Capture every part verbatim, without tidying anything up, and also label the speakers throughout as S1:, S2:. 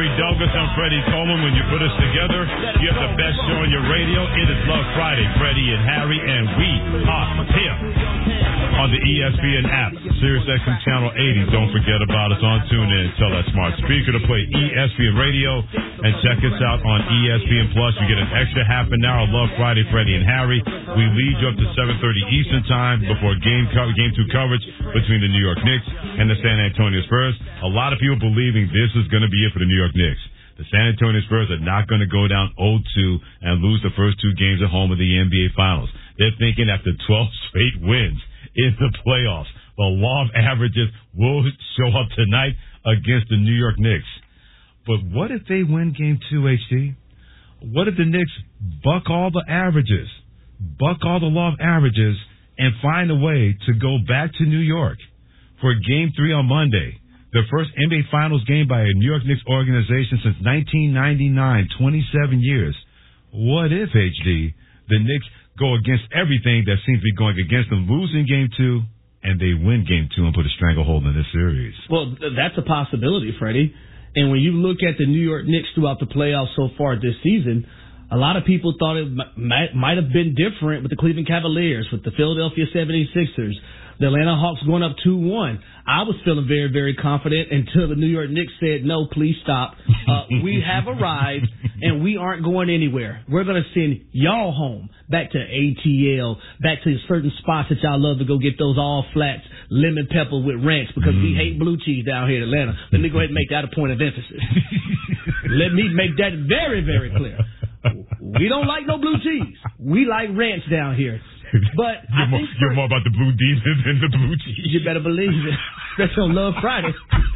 S1: Harry Douglas. I'm Freddie Coleman. When you put us together, you have the best show on your radio. It is Love Friday, Freddie and Harry, and we are here on the E S P N app, SiriusXM Channel eighty. Don't forget about us on TuneIn. Tell that smart speaker to play E S P N Radio, and check us out on E S P N Plus. You get an extra half an hour of Love Friday, Freddie and Harry. We lead you up to seven thirty Eastern Time before game co- game two coverage between the New York Knicks and the San Antonio Spurs. A lot of people believing this is going to be it for the New York Knicks. The San Antonio Spurs are not going to go down oh two and lose the first two games at home of the N B A Finals. They're thinking after twelve straight wins in the playoffs, the law of averages will show up tonight against the New York Knicks. But what if they win game two, H D? What if the Knicks buck all the averages, buck all the law of averages, and find a way to go back to New York for game three on Monday? The first N B A Finals game by a New York Knicks organization since nineteen ninety-nine, twenty-seven years. What if, H D, the Knicks go against everything that seems to be going against them, losing game two, and they win game two and put a stranglehold in this series?
S2: Well, that's a possibility, Freddie. And when you look at the New York Knicks throughout the playoffs so far this season, a lot of people thought it might, might have been different with the Cleveland Cavaliers, with the Philadelphia seventy-sixers, the Atlanta Hawks going up two one. I was feeling very, very confident until the New York Knicks said, no, please stop. Uh, we have arrived, and we aren't going anywhere. We're going to send y'all home, back to A T L, back to certain spots that y'all love to go get those all flats, lemon pepper with ranch, because mm. we hate blue cheese down here in Atlanta. Let me go ahead and make that a point of emphasis. Let me make that very, very clear. We don't like no blue cheese. We like ranch down here. But
S1: you're,
S2: I
S1: more,
S2: think
S1: you're more about the blue demon than the blue cheese.
S2: You better believe it. Especially on Love Friday.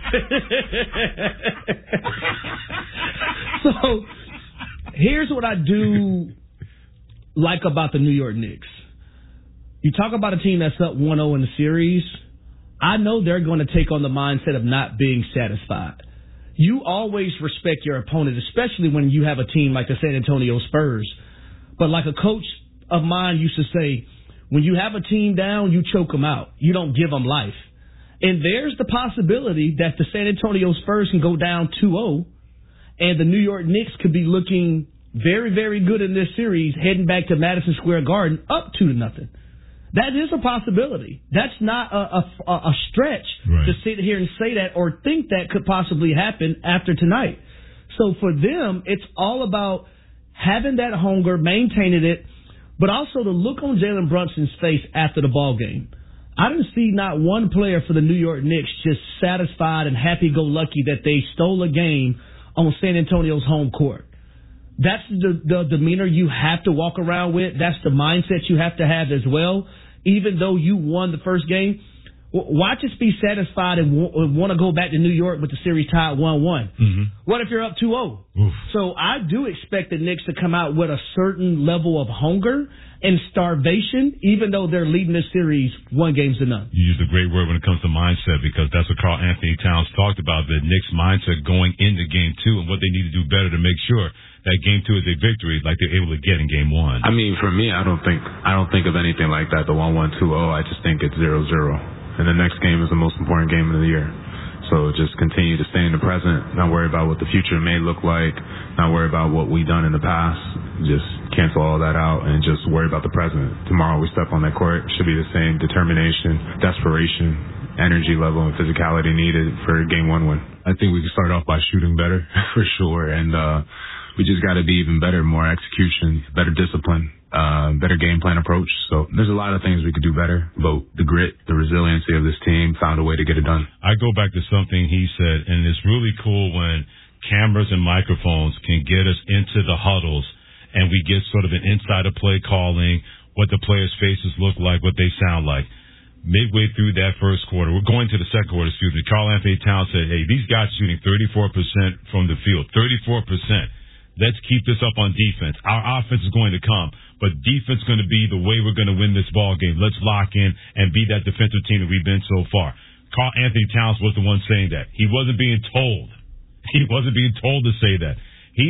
S2: So, here's what I do like about the New York Knicks. You talk about a team that's up one oh in the series. I know they're going to take on the mindset of not being satisfied. You always respect your opponent, especially when you have a team like the San Antonio Spurs. But like a coach of mine used to say, when you have a team down, you choke them out. You don't give them life. And there's the possibility that the San Antonio Spurs can go down two oh, and the New York Knicks could be looking very, very good in this series, heading back to Madison Square Garden up two to nothing. That is a possibility. That's not a, a, a stretch right. to sit here and say that or think that could possibly happen after tonight. So for them, it's all about having that hunger, maintaining it, but also the look on Jalen Brunson's face after the ball game. I didn't see not one player for the New York Knicks just satisfied and happy-go-lucky that they stole a game on San Antonio's home court. That's the, the demeanor you have to walk around with. That's the mindset you have to have as well. Even though you won the first game, watch us be satisfied and w- want to go back to New York with the series tied one one. Mm-hmm. What if you're up two oh? Oof. So I do expect the Knicks to come out with a certain level of hunger and starvation, even though they're leading this series one game to none.
S1: You used a great word when it comes to mindset, because that's what Karl Anthony Towns talked about, the Knicks' mindset going into game two and what they need to do better to make sure that game two is a victory like they're able to get in game one.
S3: I mean, for me, I don't think I don't think of anything like that, the one one two oh. I just think it's zero zero. And the next game is the most important game of the year. So just continue to stay in the present, not worry about what the future may look like, not worry about what we've done in the past. Just cancel all that out and just worry about the present. Tomorrow we step on that court, should be the same determination, desperation, energy level, and physicality needed for game one win. I think we can start off by shooting better, for sure. And uh, we just got to be even better, more execution, better discipline. Uh, better game plan approach. So there's a lot of things we could do better, but the grit, the resiliency of this team found a way to get it done.
S1: I go back to something he said, and it's really cool when cameras and microphones can get us into the huddles and we get sort of an inside of play calling, what the players' faces look like, what they sound like. Midway through that first quarter, we're going to the second quarter, excuse me, Karl Anthony Towns said, hey, these guys shooting thirty-four percent from the field, thirty-four percent. Let's keep this up on defense. Our offense is going to come, but defense is going to be the way we're going to win this ball game. Let's lock in and be that defensive team that we've been so far. Karl Anthony Towns was the one saying that. He wasn't being told. He wasn't being told to say that.